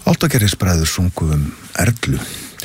Álftagerðisbræður sungu Erlu.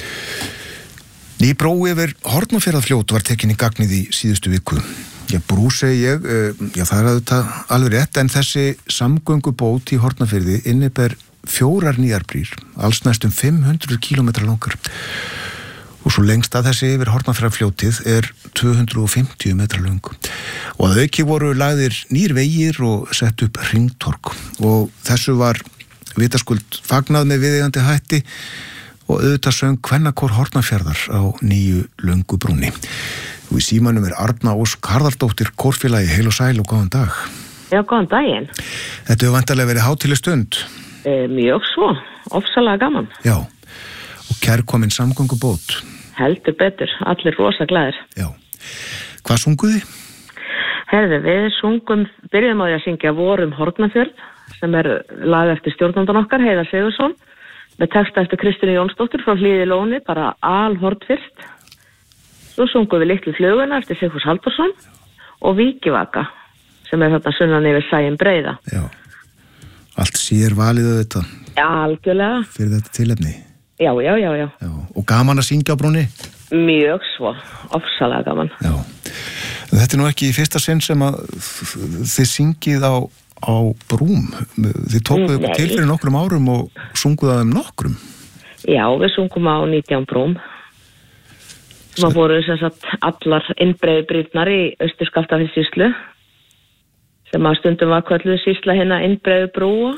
Ný brú yfir Hornafjarðarfljót var tekin í gagnið í síðustu viku. Brú segi ég, það er auðvitað alveg rétt, en þessi samgöngubót í Hornafirði inniber 4 nýjar brýr, alls næstum 500 kilometra langar. Og svo lengst að þessi yfir Hornafjarðarfljótið er 250 metra löng. Og að auki voru lagðir nýr vegir og sett upp hringtorg. Og þessu var vitaskuld fagnað með viðeigandi hætti og auðvitað söng kvennakór Hornafjarðar á nýju löngu brúnni. Og í símanum er Arna Ósk Harðardóttir kórfélagi. Heil og sæl og góðan dag. Já, góðan daginn. Þetta hefur væntanlega verið hátíðleg stund. Mjög svo, ofsalega gaman. Já, og kærkomin samgöngubót. Heldur betur, allir rosa glæðir. Já. Hvað sunguði? Herðu, við sungum, byrjum á því að syngja Vorum Hornafjörð, sem er lag eftir stjórnandan okkar, Heiðar Sigurðsson, með texta eftir Kristínu Jónsdóttur frá Hlíði Lóni, bara alhort fyrst. Svo sungum við Litlu fluguna eftir Sigfús Halldórsson og Víkivaka, sem er þarna sunnan yfir Sæin breiða. Já, allt sér valið þetta. Já, algjörlega. Fyrir þetta tilefni. Já. Og gaman að syngja á brúnni? Mjög svo, ofsalega gaman. Já, þetta er nú ekki í fyrsta sinn sem að þið syngið á brúm. Þið tókuðu ykkur til fyrir nokkrum árum og sunguðu að þeim nokkrum. Já, við sungum á 19 brúm. Það voru sem sagt allar innbreiðu brýrnar í Austur-Skaftafellssýslu, sem að stundum var kölluð sýsla hérna innbreiðu brúa.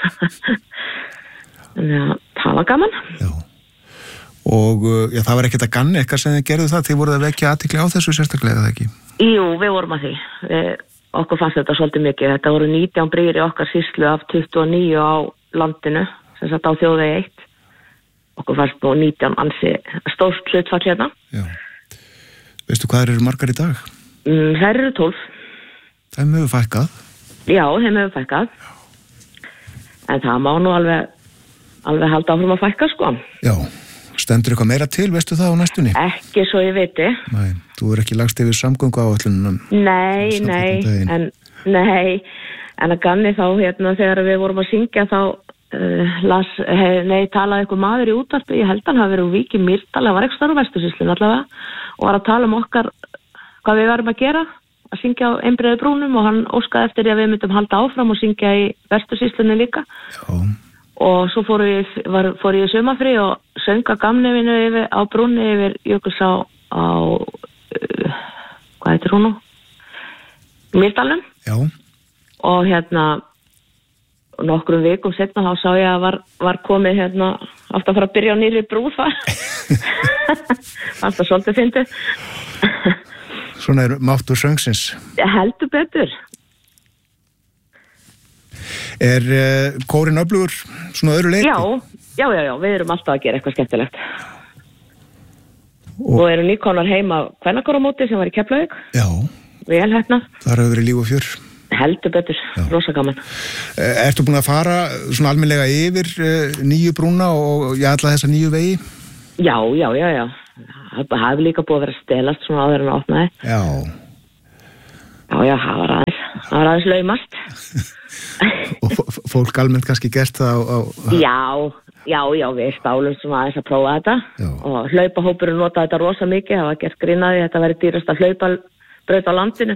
Þannig að það var gaman. Já. Og það var ekkert að ganni eitthvað sem þið gerðu það, þið voruð að vekja athygli á þessu sérstaklega, eða ekki? Jú, við vorum að því. Okkur fannst þetta svolítið mikið. Þetta voru 19 brýr í okkar sýslu af 29 á landinu, sem sagt á þjóðvegi 1. Okkur fannst nú 19 ansi stórt hlutfall hérna. Já. Veistu hvað eru margar í dag? Þær eru 12. Þeim hefur fækkað? Já, þeim hefur fækkað. En það má nú alveg halda áfram að fækka, sko. Já. Stendur eitthvað meira til, veistu það á næstunni? Ekki svo ég viti. Nei, þú er ekki lagst yfir samgönguáætlunum. Nei, en að ganni þá hérna þegar við vorum að syngja þá talaði eitthvað maður í útvarpi, ég held hann hafi verið úr Vík í Mýrdal, hann var ekki starf á Vestursýslunni allavega og var að tala okkar hvað við varum að gera, að syngja á einbreiðu brúnum og hann óskaði eftir að við myndum halda áfram og syngja í Vestursýslunni líka. Já. Og svo fór ég í sumarfrí og sönga gamnefinu á brúnni yfir Jökulsá á hvað heitir hún nú? Mýrdalnum. Já. Og hérna nokkrum vikum setna þá sá ég að var komið hérna átt að fara að byrja á nýrri brú það. Alltaf svolítið fyndið. Svona er máttur söngsins. Heldur betur. Er kórinn öflugur svona öðru leyti? Já, við erum alltaf að gera eitthvað skemmtilegt. Og erum nýkonar heima kvennakóramóti sem var í Keflavík. Já. Vel hérna. Þar hefur verið líf og fjör. Heldur betur, rosa gaman. Ertu búin að fara svona almennilega yfir nýju brúna og alla þessa nýju vegi? Já. Það hefur líka búið að vera stelast svona áður en að opnaði. Já. Já, það var aðeins laumast. Og fólk almennt kannski gert það á... Já, við stálum svona aðeins að prófa þetta. Já. Og hlaupahópurinn notaði þetta rosa mikið, það var gert grínaði, þetta væri dýrast að hlaupabraut á landinu.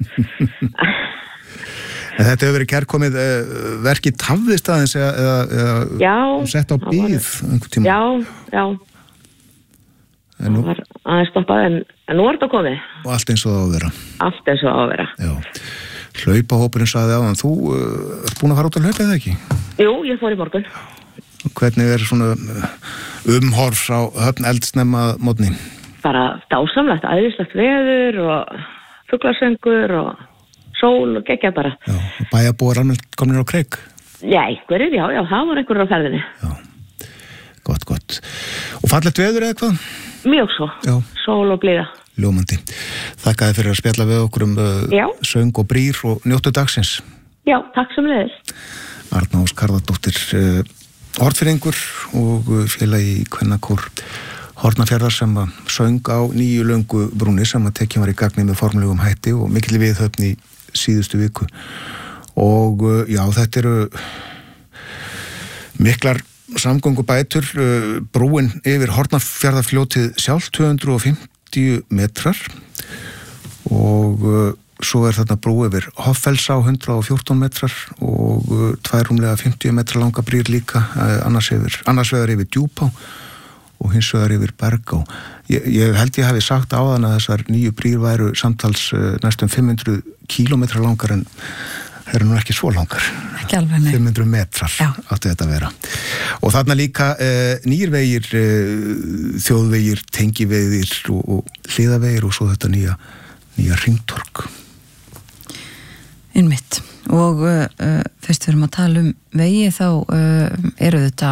En þetta hefur verið kærkomið verkið tafðist aðeins eða sett á bíð einhvern tíma? Já. Það var aðeins stoppað en nú er þetta komið. Og allt eins og það á að vera? Allt eins og það á að vera. Já. Hlaupahópurinn sagði áðan, þú ert búin að fara út að hlaupa eða ekki? Jú, ég fór í morgun. Hvernig er svona umhorf á Höfn eldsnemma mótni? Bara dásamlegt, æðislegt veður og fuglasöngur og sól og geggja bara. Já, og bæjarbúar almennt komnir á kreik? Já, einhverjir, það var einhverjir á ferðinni. Já, gott. Og fallegt veður eða hvað? Mjög svo, sól og blíða. Ljómandi. Þakka þið fyrir að spjalla við okkur söng og brýr og njóttu dagsins. Já, takk sem leiðis. Arna Ósk Harðardóttir, hortfyrringur og félagi í kvennakór Hornafjarðar sem að söng á nýju löngu brúni sem að tekja var í gagni með formlegum hætti og mikil viðhöfn í síðustu viku. Og þetta eru miklar samgöngubætur, brúin yfir Hornafjarðarfljótið sjálf 250 metrar og svo þarna brú yfir Hoffellsá 114 metrar og tværumlega 50 metra langa brýr líka, annars vegar yfir Djúpá og hins vegar yfir Bergá. Ég held ég hafi sagt áðan að þessar nýju brýr væru samtals næstum 500 kílómetra langar en það eru nú ekki svo langar. Ekki alveg, nei. 500 metrar átti þetta að vera. Og þarna líka nýjir vegir, þjóðvegir, tengivegir og hliðavegir og svo þetta nýja hringtorg. Einmitt. Og fyrst við erum að tala vegi þá eru þetta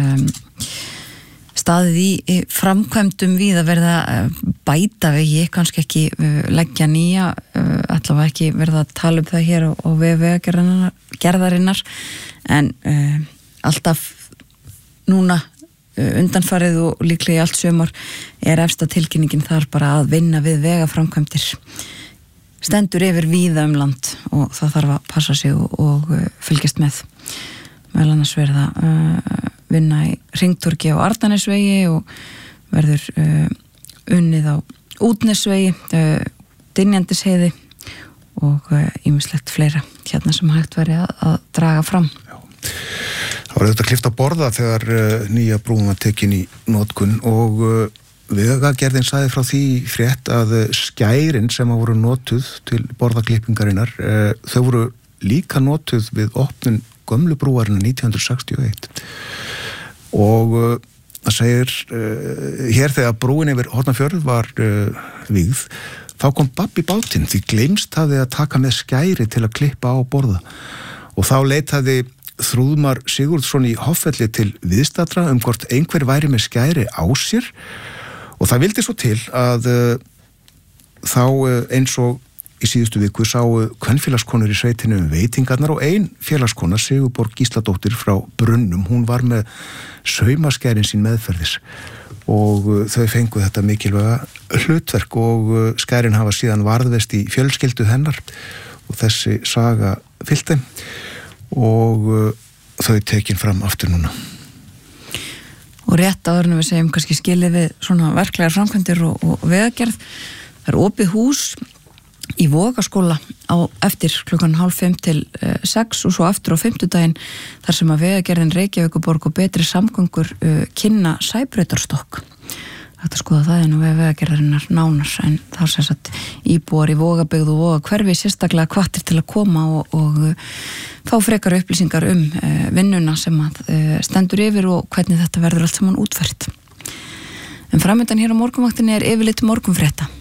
staðið í framkvæmdum við að verða bæta vegi, kannski ekki leggja nýja, allavega ekki verða að tala það hér á vegagerðarinnar en alltaf núna undanfarið og líklega í allt sumar efsta tilkynningin þar bara að vinna við vegaframkvæmdir stendur yfir víða land og það þarf að passa sig og fylgjast með meðal annars verða vinna í hringtorgi á Arnarnesvegi og verður unnið á Útnesvegi, Dynjandisheiði og ýmislegt fleira hérna sem hægt væri að draga fram. Já. Það var auðvitað klippt á borða þegar nýja brúin var tekin í notkun og Vegagerðin sagði frá því frétt að skærin sem voru notuð til borðaklippingarinnar, þau voru líka notuð við opnun gömlu brúarinn 1961 og það segir hér þegar brúin yfir Hornafjörð var vígð, þá kom babb í bátinn því gleymst hafði að taka með skæri til að klippa á borða og þá leitaði Þrúðmar Sigurðsson í Hoffelli til viðstadra hvort einhver væri með skæri á sér og það vildi svo til að þá eins og í síðustu viku sáu kvenfélagskonur í sveitinu veitingarnar og ein félagskona, Sigurborg Gísladóttir frá Brunnum, hún var með saumaskærin sín meðferðis og þau fengu þetta mikilvæga hlutverk og skærin hafa síðan varðveist í fjölskyldu hennar og þessi saga fylgdi og þau tekin fram aftur núna. Og rétt áður en við segjum kannski skilið við svona verklegar framkvæmdir og vegagerð. Það er opið hús í Vogaskóla á eftir 5:30 til 6 og svo aftur á fimmtudaginn þar sem að vegagerðin Reykjavíkurborg og Betri samgöngur kynna Sæbrautarstokk. Þetta skoða það en við vegagerðarinnar nánar en það sem sagt íbúar í Vogabyggð og Vogahverfi sérstaklega hvattir til að koma og fá frekar upplýsingar vinnuna sem að stendur yfir og hvernig þetta verður allt saman útfært. En framöndan hér á morgunvaktinni yfirlit morgunfrétta.